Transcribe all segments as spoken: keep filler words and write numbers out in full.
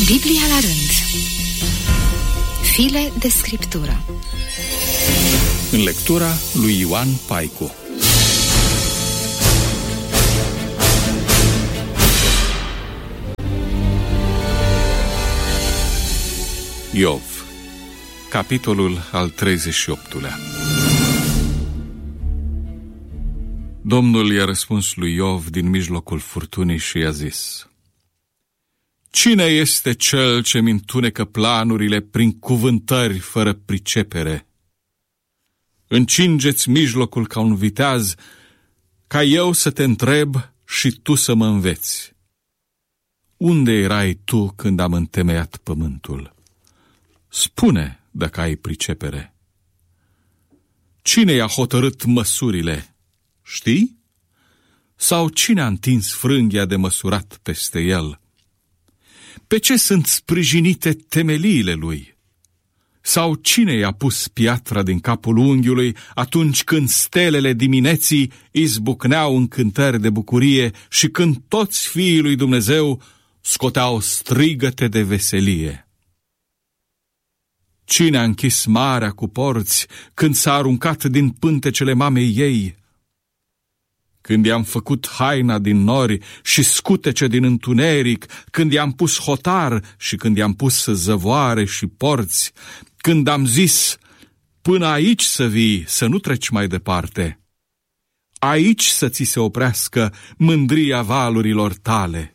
Biblia la rând. File de scriptură. În lectura lui Ioan Paicu. Iov, capitolul al treizeci și optulea. Domnul i-a răspuns lui Iov din mijlocul furtunii și i-a zis: Cine este cel ce-mi întunecă planurile prin cuvântări fără pricepere? Încingeți mijlocul ca un viteaz, ca eu să te întreb și tu să mă înveți. Unde erai tu când am întemeiat pământul? Spune dacă ai pricepere. Cine i-a hotărât măsurile? Știi? Sau cine a întins frânghia de măsurat peste el? Pe ce sunt sprijinite temeliile lui? Sau cine i-a pus piatra din capul unghiului atunci când stelele dimineții izbucneau în cântări de bucurie și când toți fiii lui Dumnezeu scoteau strigăte de veselie? Cine a închis marea cu porți când s-a aruncat din pântecele mamei ei? Când i-am făcut haina din nori și scutece din întuneric, când i-am pus hotar și când i-am pus zăvoare și porți, când am zis, până aici să vii, să nu treci mai departe, aici să ți se oprească mândria valurilor tale.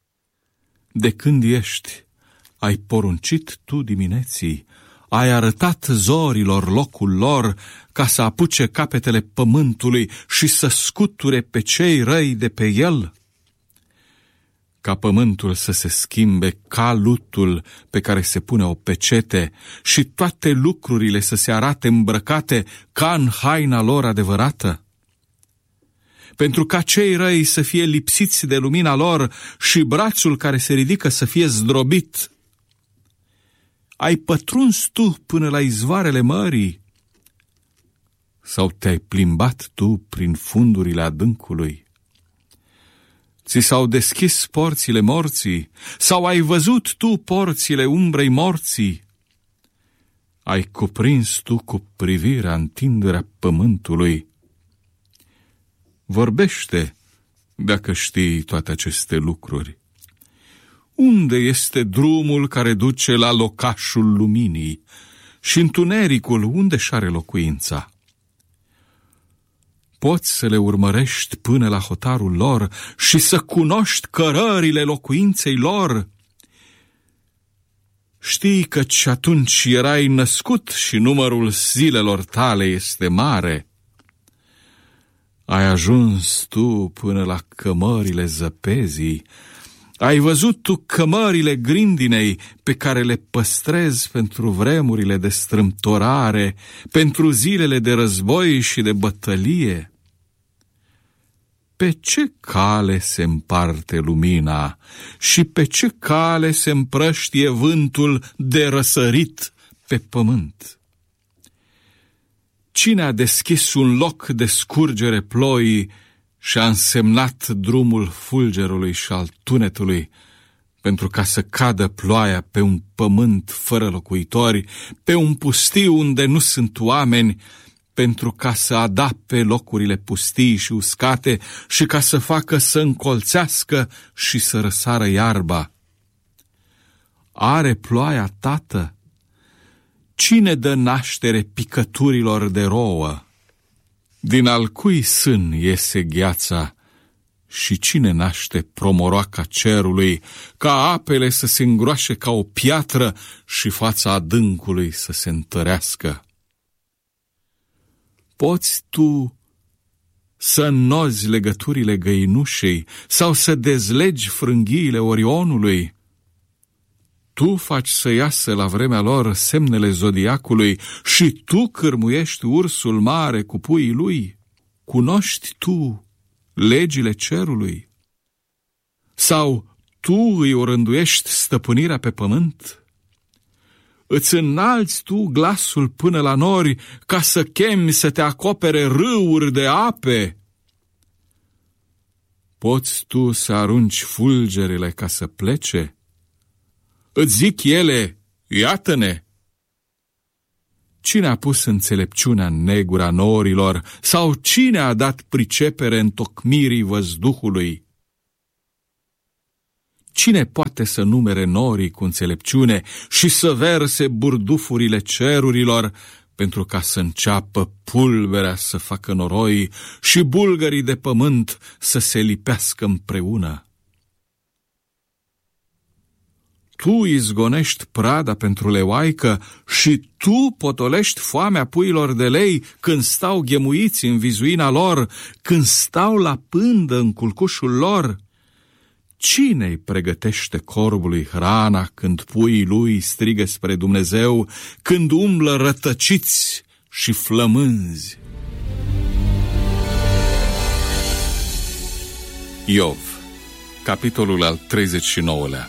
De când ești, ai poruncit tu dimineții, ai arătat zorilor locul lor ca să apuce capetele pământului și să scuture pe cei răi de pe el? Ca pământul să se schimbe ca lutul pe care se pune o pecete și toate lucrurile să se arate îmbrăcate ca în haina lor adevărată? Pentru ca cei răi să fie lipsiți de lumina lor și brațul care se ridică să fie zdrobit. Ai pătruns tu până la izvoarele mării? Sau te-ai plimbat tu prin fundurile adâncului? Ți s-au deschis porțile morții? Sau ai văzut tu porțile umbrei morții? Ai cuprins tu cu privirea întinderea pământului? Vorbește, dacă știi toate aceste lucruri. Unde este drumul care duce la locașul luminii și întunericul unde și-are locuința? Poți să le urmărești până la hotarul lor și să cunoști cărările locuinței lor? Știi căci atunci erai născut și numărul zilelor tale este mare. Ai ajuns tu până la cămările zăpezii, ai văzut tu cămările grindinei pe care le păstrezi pentru vremurile de strâmtorare, pentru zilele de război și de bătălie? Pe ce cale se împarte lumina și pe ce cale se împrăștie vântul de răsărit pe pământ? Cine a deschis un loc de scurgere ploii și a însemnat drumul fulgerului și al tunetului, pentru ca să cadă ploaia pe un pământ fără locuitori, pe un pustiu unde nu sunt oameni, pentru ca să adape locurile pustii și uscate și ca să facă să încolțească și să răsară iarba? Are ploaia tată? Cine dă naștere picăturilor de rouă? Din al cui sân iese gheața și cine naște promoroaca cerului, ca apele să se îngroașe ca o piatră și fața adâncului să se întărească? Poți tu să înnozi legăturile găinușei sau să dezlegi frânghiile Orionului? Tu faci să iasă la vremea lor semnele zodiacului și tu cârmuiești ursul mare cu puii lui? Cunoști tu legile cerului? Sau tu îi orânduiești stăpânirea pe pământ? Îți înalți tu glasul până la nori ca să chemi să te acopere râuri de ape? Poți tu să arunci fulgerele ca să plece? Îți zic ele, iată-ne! Cine a pus înțelepciunea în negura norilor, sau cine a dat pricepere în tocmirii văzduhului? Cine poate să numere norii cu înțelepciune și să verse burdufurile cerurilor, pentru ca să înceapă pulberea să facă noroi și bulgării de pământ să se lipească împreună? Tu izgonești prada pentru leoaică și tu potolești foamea puilor de lei când stau ghemuiți în vizuina lor, când stau la pândă în culcușul lor? Cine-i pregătește corbului hrana când puii lui strigă spre Dumnezeu, când umblă rătăciți și flămânzi? Iov, capitolul al treizeci și nouălea.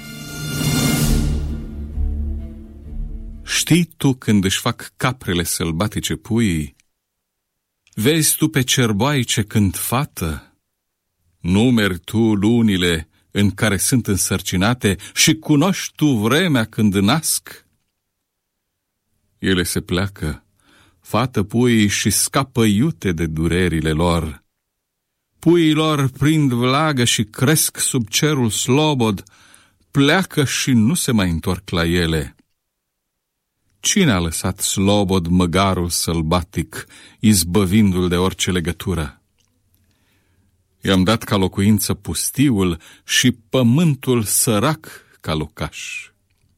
Știi tu când își fac caprele sălbatice puii? Vezi tu pe cerboaice când fată? Numeri tu lunile în care sunt însărcinate și cunoști tu vremea când nasc? Ele se pleacă, fată puii, și scapă iute de durerile lor. Puii lor prind vlagă și cresc sub cerul slobod, pleacă și nu se mai întorc la ele. Cine a lăsat slobod măgarul sălbatic, izbăvindu-l de orice legătură? I-am dat ca locuință pustiul și pământul sărac ca locaș.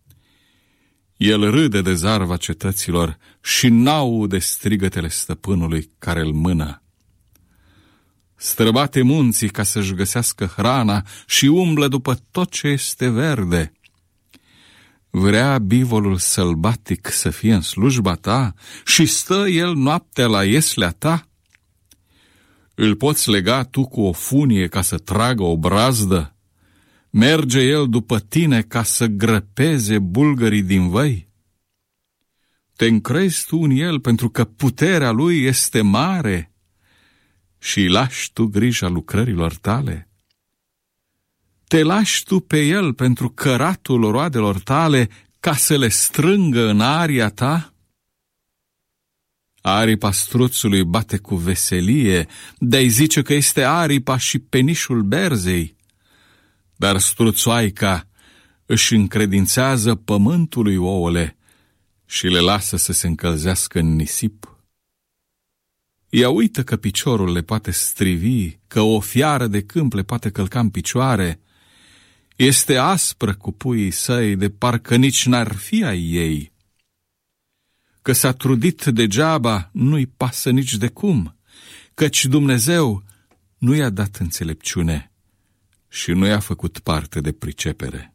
El râde de zarva cetăților și n-aude strigătele stăpânului care îl mână. Străbate munții ca să-și găsească hrana și umblă după tot ce este verde. Vrea bivolul sălbatic să fie în slujba ta și stă el noaptea la ieslea ta? Îl poți lega tu cu o funie ca să tragă o brazdă? Merge el după tine ca să grăpeze bulgării din văi? Te încrezi tu în el pentru că puterea lui este mare și lași tu grija lucrărilor tale? Te lași tu pe el pentru căratul roadelor tale ca să le strângă în aria ta? Aripa struțului bate cu veselie, de-ai zice că este aripa și penișul berzei, dar struțoaica își încredințează pământului ouăle și le lasă să se încălzească în nisip. Ea uită că piciorul le poate strivi, că o fiară de câmp le poate călca în picioare. Este aspră cu puii săi, de parcă nici n-ar fi ai ei. Că s-a trudit degeaba, nu-i pasă nici de cum, căci Dumnezeu nu i-a dat înțelepciune și nu i-a făcut parte de pricepere.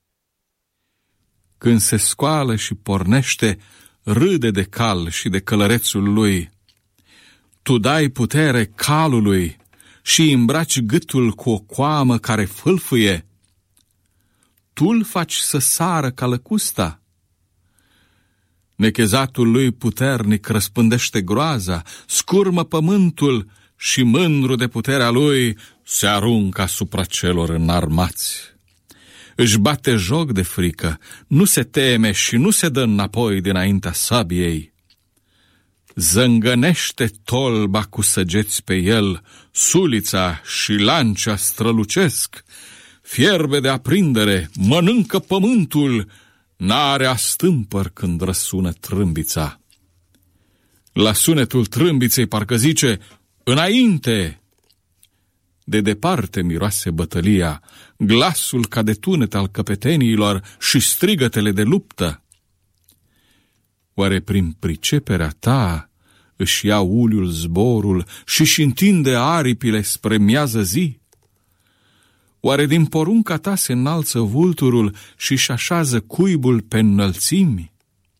Când se scoală și pornește, râde de cal și de călărețul lui. Tu dai putere calului și îmbraci gâtul cu o coamă care fâlfâie. Tu-l faci să sară ca lăcusta. Nechezatul lui puternic răspândește groaza, scurmă pământul și mândru de puterea lui se aruncă asupra celor înarmați. Își bate joc de frică, nu se teme și nu se dă înapoi dinaintea sabiei. Zângănește tolba cu săgeți pe el, sulița și lancea strălucesc, fierbe de aprindere, mănâncă pământul, n-are astâmpăr când răsună trâmbița. La sunetul trâmbiței parcă zice, înainte! De departe miroase bătălia, glasul ca de tunet al căpeteniilor și strigătele de luptă. Oare prin priceperea ta își ia uliul zborul și-și întinde aripile spre miază zi? Oare din porunca ta se înalță vulturul și-și așează cuibul pe înălțimi?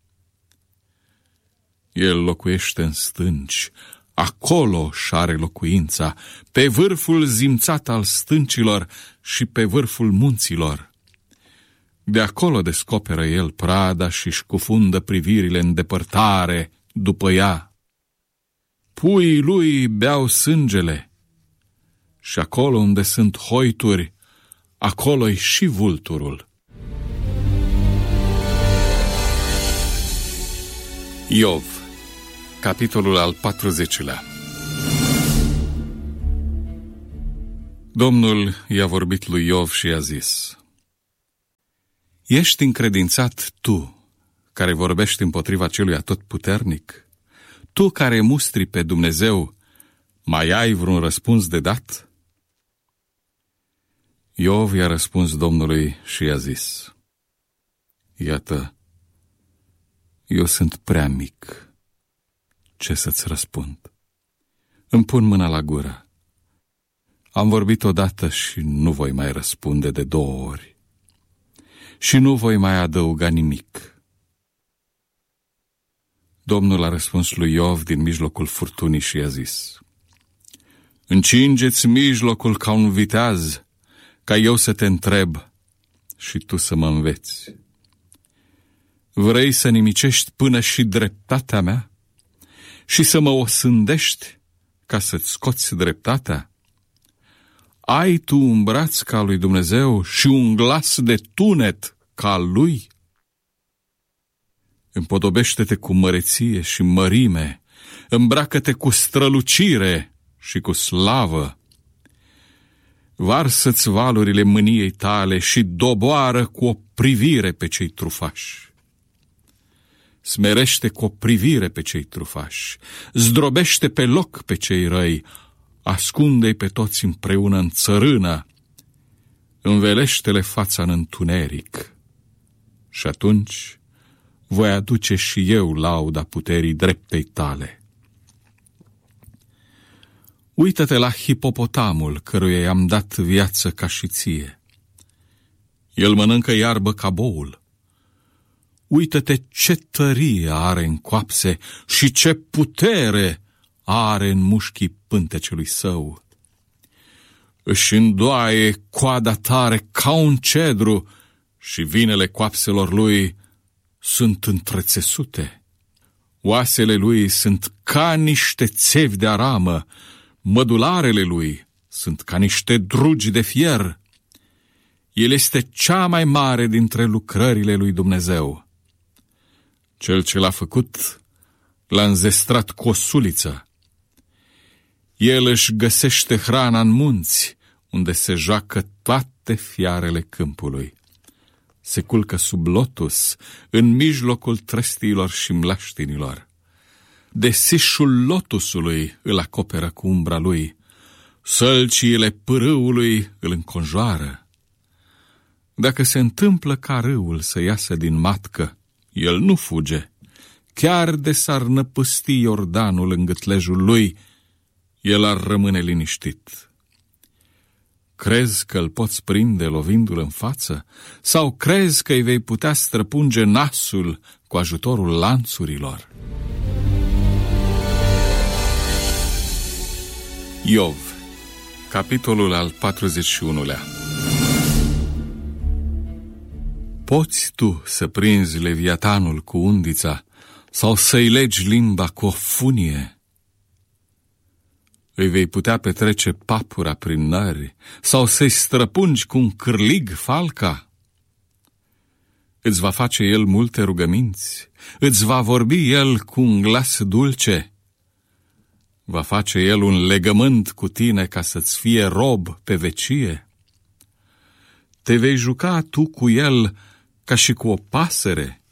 El locuiește în stânci, acolo și-are locuința, pe vârful zimțat al stâncilor și pe vârful munților. De acolo descoperă el prada și-și cufundă privirile în depărtare după ea. Puii lui beau sângele și acolo unde sunt hoituri, acolo-i și vulturul. Iov, capitolul al patruzecilea. Domnul i-a vorbit lui Iov și i-a zis: Ești încredințat tu, care vorbești împotriva celui atotputernic? Tu care mustri pe Dumnezeu, mai ai vreun răspuns de dat? Iov i-a răspuns Domnului și i-a zis: Iată, eu sunt prea mic. Ce să-ți răspund? Îmi pun mâna la gură. Am vorbit odată și nu voi mai răspunde de două ori. Și nu voi mai adăuga nimic. Domnul a răspuns lui Iov din mijlocul furtunii și i-a zis: Încingeți mijlocul ca un viteaz, ca eu să te întreb și tu să mă înveți. Vrei să nimicești până și dreptatea mea și să mă osândești ca să-ți scoți dreptatea? Ai tu un braț ca al lui Dumnezeu și un glas de tunet ca al lui? Împodobește-te cu măreție și mărime, îmbracă-te cu strălucire și cu slavă. Varsă-ți valurile mâniei tale și doboară cu o privire pe cei trufași. Smerește cu o privire pe cei trufași, zdrobește pe loc pe cei răi, ascunde-i pe toți împreună în țărână, învelește-le fața în întuneric. Și atunci voi aduce și eu lauda puterii dreptei tale. Uită-te la hipopotamul căruia i-am dat viață ca și ție. El mănâncă iarbă ca boul. Uită-te ce tărie are în coapse și ce putere are în mușchii pântecelui său. Își îndoaie coada tare ca un cedru și vinele coapselor lui sunt întrețesute. Oasele lui sunt ca niște țevi de aramă, mădularele lui sunt ca niște drugi de fier. El este cea mai mare dintre lucrările lui Dumnezeu. Cel ce l-a făcut l-a înzestrat cu o suliță. El își găsește hrana în munți, unde se joacă toate fiarele câmpului. Se culcă sub lotus, în mijlocul trăstiilor și mlaștinilor. Desișul lotusului îl acoperă cu umbra lui, sălciile pârâului îl înconjoară. Dacă se întâmplă ca râul să iasă din matcă, el nu fuge. Chiar de s-ar năpâsti Iordanul în gâtlejul lui, el ar rămâne liniștit. Crezi că îl poți prinde lovindu-l în față? Sau crezi că îi vei putea străpunge nasul cu ajutorul lanțurilor? Iov, capitolul al patruzeci și unulea. Poți tu să prinzi leviatanul cu undița sau să-i legi limba cu o funie? Îi vei putea petrece papura prin nări sau să-i străpungi cu un cârlig falca? Îți va face el multe rugăminți, îți va vorbi el cu un glas dulce, va face el un legământ cu tine ca să-ți fie rob pe vecie. Te vei juca tu cu el ca și cu o pasăre.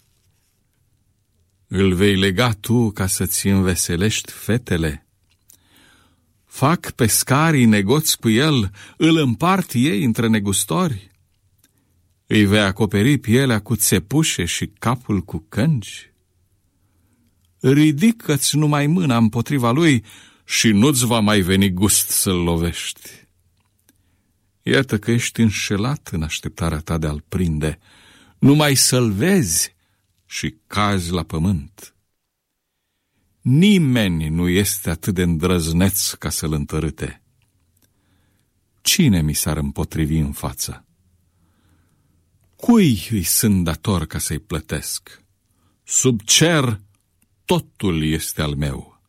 Îl vei lega tu ca să-ți înveselești fetele. Fac pescarii negoți cu el, îl împart ei între negustori. Îi vei acoperi pielea cu țepușe și capul cu cângi. Ridică-ți numai mâna împotriva lui și nu-ți va mai veni gust să-l lovești. Iată că ești înșelat în așteptarea ta de a-l prinde, numai să-l vezi și cazi la pământ. Nimeni nu este atât de îndrăzneț ca să-l întărâte. Cine mi s-ar împotrivi în față? Cui îi sunt dator ca să-i plătesc? Sub cer totul este al meu.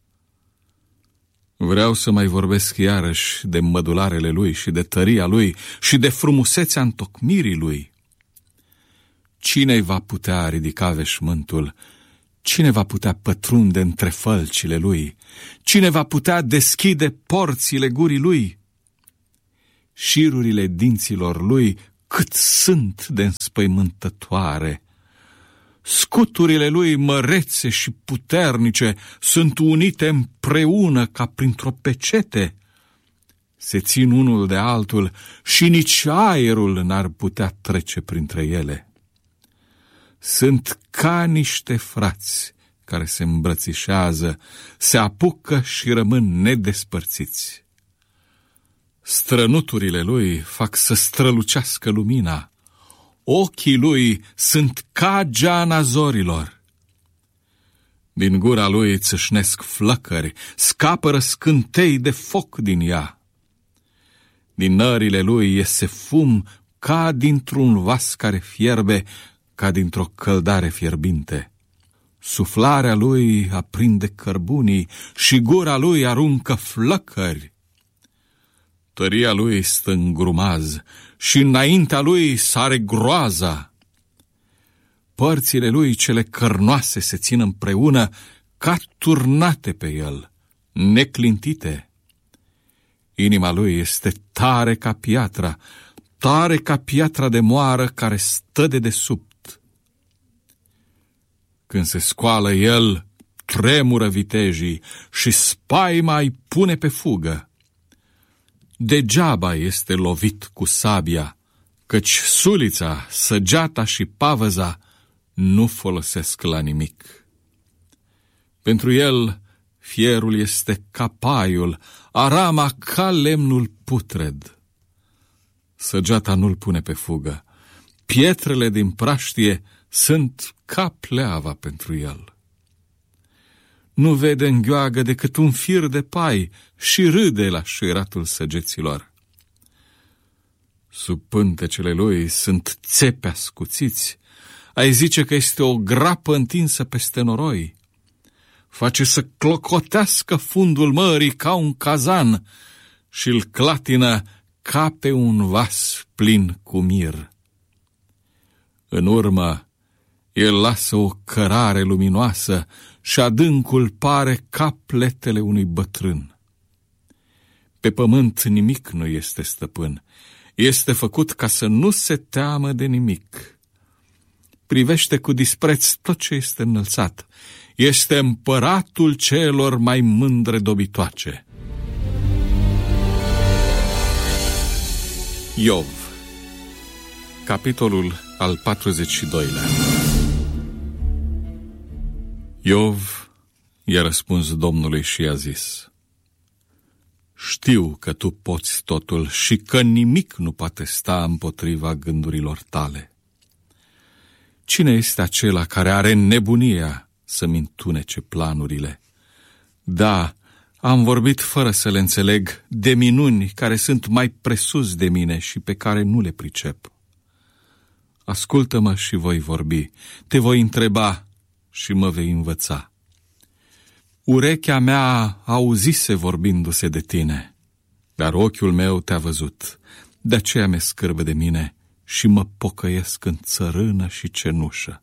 Vreau să mai vorbesc iarăși de mădularele lui și de tăria lui și de frumusețea întocmirii lui. Cine-i va putea ridica veșmântul? Cine va putea pătrunde între fălcile lui? Cine va putea deschide porțile gurii lui? Șirurile dinților lui cât sunt de înspăimântătoare. Scuturile lui mărețe și puternice sunt unite împreună ca printr-o pecete. Se țin unul de altul și nici aerul n-ar putea trece printre ele. Sunt ca niște frați care se îmbrățișează, se apucă și rămân nedespărțiți. Strănuturile lui fac să strălucească lumina. Ochii lui sunt ca geana zorilor. Din gura lui țâșnesc flăcări, scapără scântei de foc din ea. Din nările lui iese fum ca dintr-un vas care fierbe, ca dintr-o căldare fierbinte. Suflarea lui aprinde cărbunii și gura lui aruncă flăcări. Tăria lui stă în grumaz și înaintea lui sare groaza. Părțile lui cele cărnoase se țin împreună ca turnate pe el, neclintite. Inima lui este tare ca piatra, tare ca piatra de moară care stă de desubt. Când se scoală el, tremură vitejii și spaima îi pune pe fugă. Degeaba este lovit cu sabia, căci sulița, săgeata și pavăza nu folosesc la nimic. Pentru el fierul este ca paiul, arama ca lemnul putred. Săgeata nu-l pune pe fugă, pietrele din praștie sunt ca pleava pentru el. Nu vede în gheoagă decât un fir de pai și râde la șuieratul săgeților. Sub pântecele lui sunt țepe ascuțiți, ai zice că este o grapă întinsă peste noroi. Face să clocotească fundul mării ca un cazan și îl clatină ca pe un vas plin cu mir. În urmă, el lasă o cărare luminoasă și adâncul pare ca pletele unui bătrân. Pe pământ nimic nu este stăpân, este făcut ca să nu se teamă de nimic. Privește cu dispreț tot ce este înălțat, este împăratul celor mai mândre dobitoace. Iov, capitolul al patruzeci și doilea. Iov i-a răspuns Domnului și i-a zis: Știu că tu poți totul și că nimic nu poate sta împotriva gândurilor tale. Cine este acela care are nebunia să-mi întunece planurile? Da, am vorbit fără să le înțeleg de minuni care sunt mai presus de mine și pe care nu le pricep. Ascultă-mă și voi vorbi, te voi întreba și mă vei învăța. Urechea mea auzise vorbindu-se de tine, dar ochiul meu te-a văzut, de aceea mi-e scârbă de mine și mă pocăiesc în țărână și cenușă.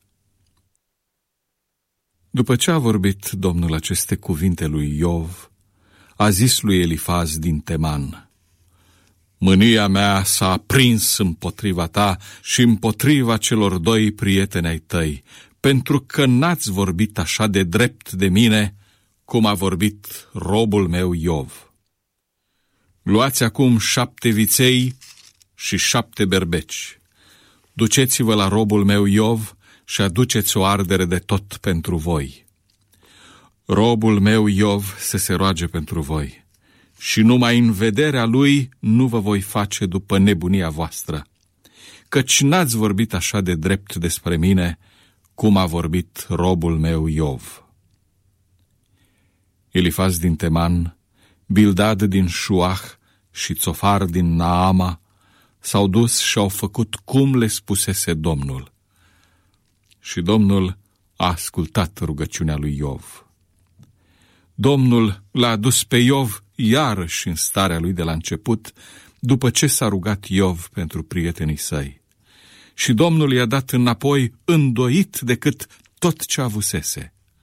După ce a vorbit Domnul aceste cuvinte lui Iov, a zis lui Elifaz din Teman: Mânia mea s-a aprins împotriva ta și împotriva celor doi prieteni ai tăi, pentru că n-ați vorbit așa de drept de mine, cum a vorbit robul meu Iov. Luați acum șapte viței și șapte berbeci. Duceți-vă la robul meu Iov și aduceți o ardere de tot pentru voi. Robul meu Iov să se roage pentru voi și numai în vederea lui nu vă voi face după nebunia voastră, căci n-ați vorbit așa de drept despre mine, cum a vorbit robul meu Iov. Elifaz din Teman, Bildad din Șuah și Țofar din Naama s-au dus și au făcut cum le spusese Domnul. Și Domnul a ascultat rugăciunea lui Iov. Domnul l-a adus pe Iov iarăși în starea lui de la început, după ce s-a rugat Iov pentru prietenii săi. Și Domnul i-a dat înapoi îndoit decât tot ce avusese.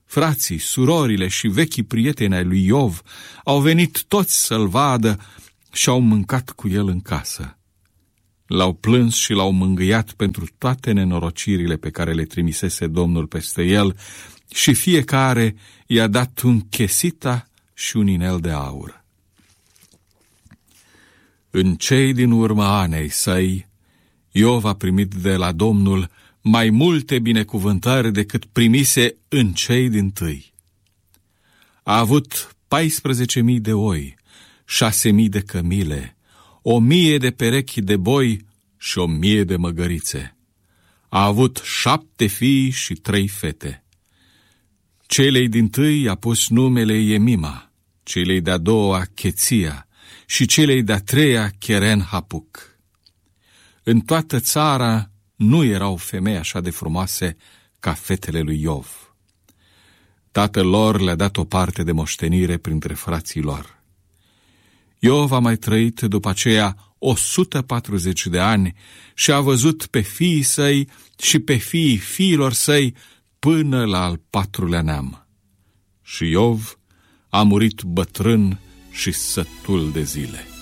frații, surorile și vechii prieteni ai lui Iov au venit toți să-l vadă și au mâncat cu el în casă. L-au plâns și l-au mângâiat pentru toate nenorocirile pe care le trimisese Domnul peste el și fiecare i-a dat un chesita și un inel de aur. În cei din urmă anei săi, Iov a primit de la Domnul mai multe binecuvântări decât primise în cei dintâi. A avut paisprezece mii de oi, șase mii de cămile, o mie de perechi de boi și o mie de măgărițe. A avut șapte fii și trei fete. Celei dintâi a pus numele Emima, celei de-a doua Cheția și celei de-a treia Cheren-Hapuc. În toată țara nu erau femei așa de frumoase ca fetele lui Iov. Tatăl lor le-a dat o parte de moștenire printre frații lor. Iov a mai trăit după aceea o sută patruzeci de ani și a văzut pe fiii săi și pe fiii fiilor săi până la al patrulea neam. Și Iov a murit bătrân și sătul de zile.